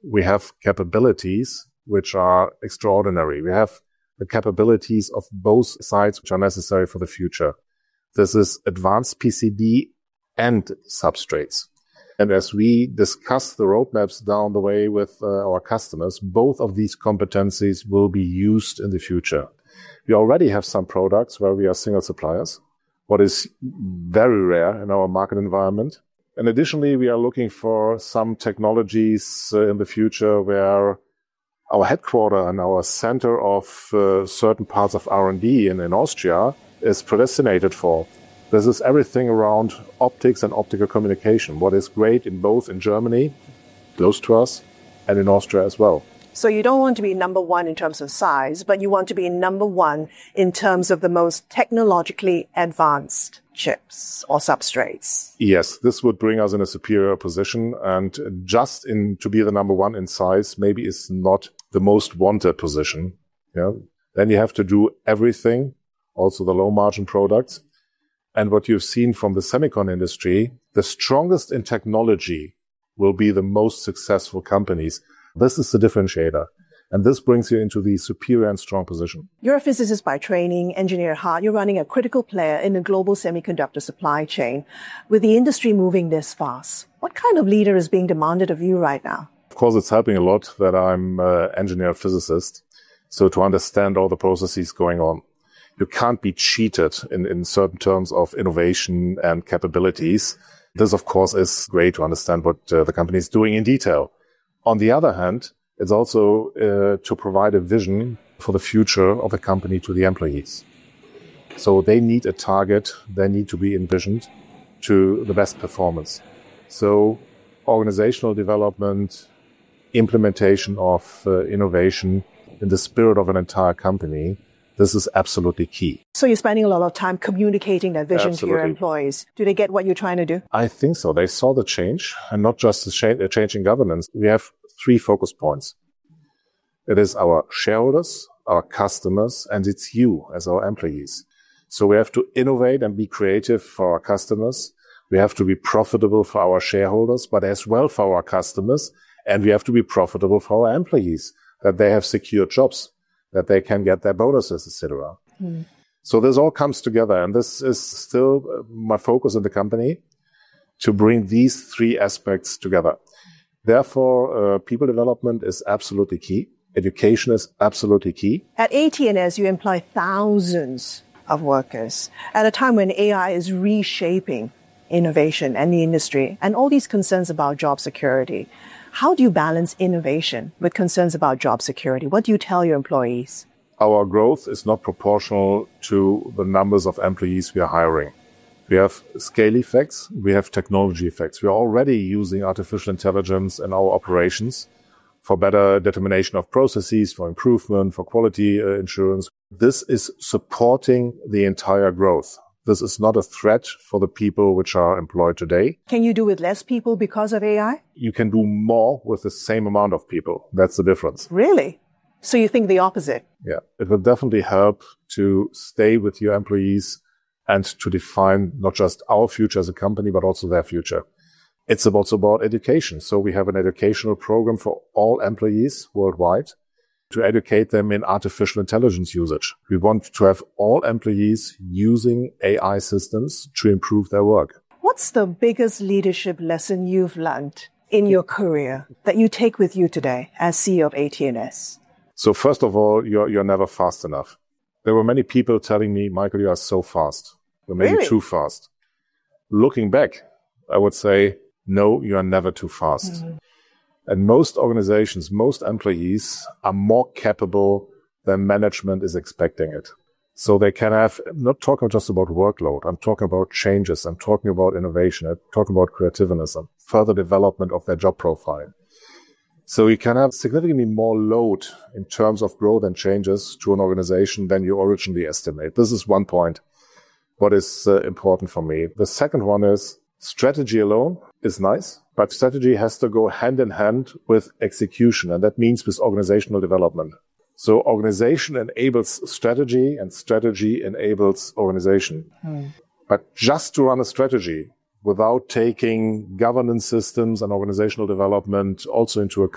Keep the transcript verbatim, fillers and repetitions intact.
we have capabilities which are extraordinary. We have the capabilities of both sides which are necessary for the future. This is advanced P C B and substrates. And as we discuss the roadmaps down the way with uh, our customers, both of these competencies will be used in the future. We already have some products where we are single suppliers, what is very rare in our market environment. And additionally, we are looking for some technologies uh, in the future where our headquarter and our center of uh, certain parts of R and D in, in Austria is predestinated for. This is everything around optics and optical communication, what is great in both in Germany, close to us, and in Austria as well. So you don't want to be number one in terms of size, but you want to be number one in terms of the most technologically advanced chips or substrates. Yes, this would bring us in a superior position. And just in to be the number one in size maybe is not the most wanted position. Yeah. Then you have to do everything, also the low margin products. And what you've seen from the semicon industry, the strongest in technology will be the most successful companies. This is the differentiator. And this brings you into the superior and strong position. You're a physicist by training, engineer at heart. You're running a critical player in the global semiconductor supply chain. With the industry moving this fast, what kind of leader is being demanded of you right now? Of course, it's helping a lot that I'm an engineer physicist. So to understand all the processes going on. You can't be cheated in, in certain terms of innovation and capabilities. This, of course, is great to understand what uh, the company is doing in detail. On the other hand, it's also uh, to provide a vision for the future of a company to the employees. So they need a target. They need to be envisioned to the best performance. So organizational development, implementation of uh, innovation in the spirit of an entire company, this is absolutely key. So you're spending a lot of time communicating that vision Absolutely. to your employees. Do they get what you're trying to do? I think so. They saw the change, and not just the cha- change in governance. We have three focus points. It is our shareholders, our customers, and it's you as our employees. So we have to innovate and be creative for our customers. We have to be profitable for our shareholders, but as well for our customers. And we have to be profitable for our employees, that they have secure jobs, that they can get their bonuses, et cetera. Mm. So this all comes together, and this is still my focus in the company, to bring these three aspects together. Therefore, uh, people development is absolutely key. Education is absolutely key. At A T and S, you employ thousands of workers at a time when A I is reshaping innovation and the industry, and all these concerns about job security. How do you balance innovation with concerns about job security? What do you tell your employees? Our growth is not proportional to the numbers of employees we are hiring. We have scale effects. We have technology effects. We are already using artificial intelligence in our operations for better determination of processes, for improvement, for quality uh, insurance. This is supporting the entire growth. This is not a threat for the people which are employed today. Can you do with less people because of A I? You can do more with the same amount of people. That's the difference. Really? So you think the opposite? Yeah. It will definitely help to stay with your employees and to define not just our future as a company, but also their future. It's also about education. So we have an educational program for all employees worldwide to educate them in artificial intelligence usage. We want to have all employees using A I systems to improve their work. What's the biggest leadership lesson you've learned in your career that you take with you today as C E O of A T and S? So first of all, you're, you're never fast enough. There were many people telling me, Michael, you are so fast. You're maybe Really? too fast. Looking back, I would say, no, you are never too fast. Mm-hmm. And most organizations, most employees are more capable than management is expecting it. So they can have, I'm not talking just about workload. I'm talking about changes. I'm talking about innovation. I'm talking about creativeness and further development of their job profile. So you can have significantly more load in terms of growth and changes to an organization than you originally estimate. This is one point, what is uh, important for me. The second one is strategy alone is nice, but strategy has to go hand in hand with execution, and that means with organizational development. So organization enables strategy, and strategy enables organization. Mm. But just to run a strategy without taking governance systems and organizational development also into account,